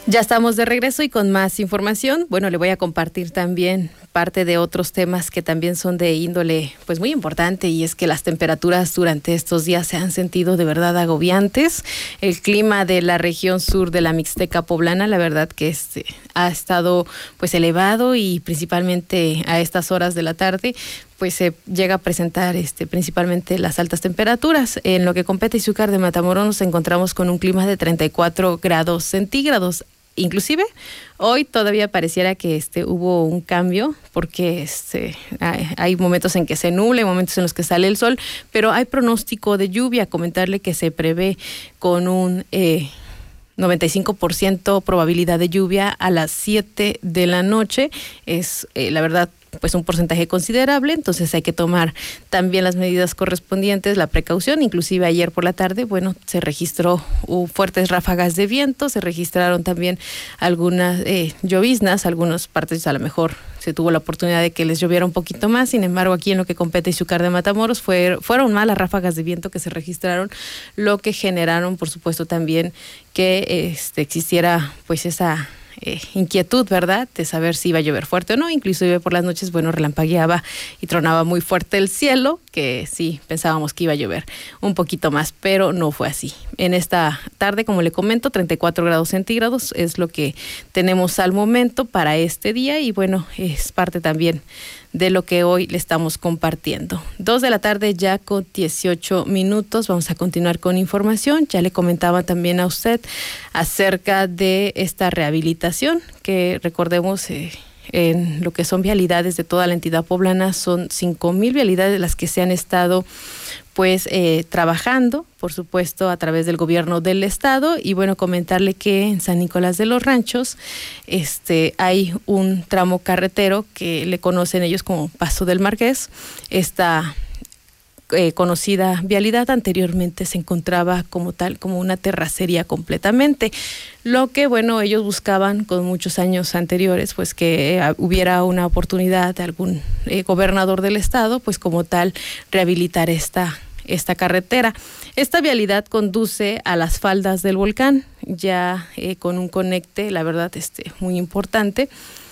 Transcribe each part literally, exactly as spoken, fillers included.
Ya estamos de regreso y con más información. Bueno, le voy a compartir también parte de otros temas que también son de índole pues muy importante, y es que las temperaturas durante estos días se han sentido de verdad agobiantes. El clima de la región sur de la Mixteca poblana, la verdad que este, ha estado pues elevado, y principalmente a estas horas de la tarde pues se llega a presentar este principalmente las altas temperaturas. En lo que compete Izúcar de Matamoros nos encontramos con un clima de treinta y cuatro grados centígrados. Inclusive hoy todavía pareciera que este hubo un cambio, porque este hay, hay momentos en que se nubla, hay momentos en los que sale el sol, pero hay pronóstico de lluvia. Comentarle que se prevé con un eh, noventa y cinco por ciento probabilidad de lluvia a las siete de la noche. Es eh, la verdad pues un porcentaje considerable, entonces hay que tomar también las medidas correspondientes, la precaución. Inclusive ayer por la tarde, bueno, se registró uh, fuertes ráfagas de viento, se registraron también algunas eh, lloviznas, algunas partes a lo mejor se tuvo la oportunidad de que les lloviera un poquito más. Sin embargo, aquí en lo que compete Izúcar de Matamoros fue, fueron más las ráfagas de viento que se registraron, lo que generaron, por supuesto, también que este, existiera pues esa Eh, inquietud, ¿verdad?, de saber si iba a llover fuerte o no. Inclusive por las noches, bueno, relampagueaba y tronaba muy fuerte el cielo, que sí, pensábamos que iba a llover un poquito más, pero no fue así. En esta tarde, como le comento, treinta y cuatro grados centígrados es lo que tenemos al momento para este día, y bueno, es parte también de lo que hoy le estamos compartiendo. Dos de la tarde ya con dieciocho minutos. Vamos a continuar con información. Ya le comentaba también a usted acerca de esta rehabilitación, que recordemos eh, en lo que son vialidades de toda la entidad poblana, son cinco mil vialidades las que se han estado pues eh, trabajando, por supuesto, a través del gobierno del estado. Y bueno, comentarle que en San Nicolás de los Ranchos este hay un tramo carretero que le conocen ellos como Paso del Marqués. Esta eh, conocida vialidad anteriormente se encontraba como tal, como una terracería completamente. Lo que, bueno, ellos buscaban con muchos años anteriores, pues que eh, hubiera una oportunidad de algún eh, gobernador del estado, pues como tal, rehabilitar esta, esta carretera. Esta vialidad conduce a las faldas del volcán, ya eh, con un conecte, la verdad, este, muy importante,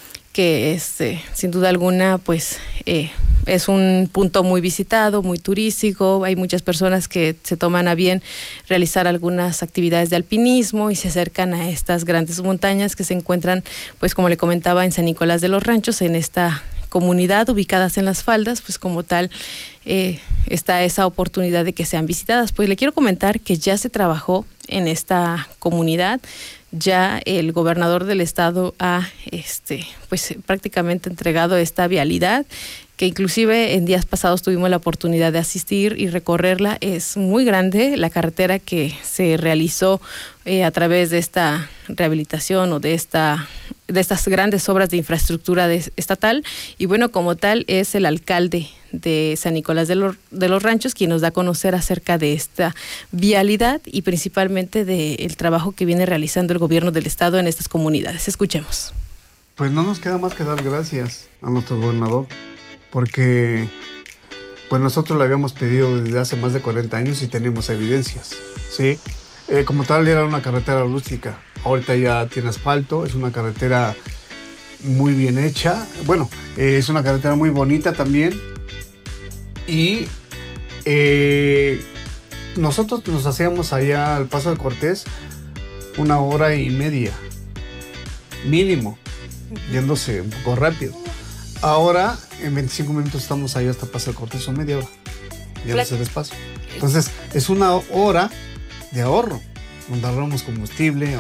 que este, sin duda alguna, pues eh, es un punto muy visitado, muy turístico. Hay muchas personas que se toman a bien realizar algunas actividades de alpinismo y se acercan a estas grandes montañas que se encuentran, pues como le comentaba, en San Nicolás de los Ranchos, en esta comunidad ubicadas en las faldas. Pues como tal eh, está esa oportunidad de que sean visitadas. Pues le quiero comentar que ya se trabajó en esta comunidad. Ya el gobernador del estado ha este pues prácticamente entregado esta vialidad, que inclusive en días pasados tuvimos la oportunidad de asistir y recorrerla. Es muy grande la carretera que se realizó eh, a través de esta rehabilitación o de esta de estas grandes obras de infraestructura de, estatal. Y bueno, como tal, es el alcalde de San Nicolás de los, de los Ranchos quien nos da a conocer acerca de esta vialidad y principalmente del trabajo que viene realizando el gobierno del estado en estas comunidades. Escuchemos. Pues no nos queda más que dar gracias a nuestro gobernador, porque pues nosotros le habíamos pedido desde hace más de cuarenta años y tenemos evidencias, ¿sí? Eh, como tal, era una carretera rústica. Ahorita ya tiene asfalto, es una carretera muy bien hecha. Bueno, eh, es una carretera muy bonita también. Y eh, nosotros nos hacíamos allá al Paso de Cortés una hora y media, mínimo, yéndose un poco rápido. Ahora, en veinticinco minutos estamos ahí hasta Paso de Cortés, o media hora, yéndose despacio. Entonces, es una hora de ahorro, donde ahorramos combustible,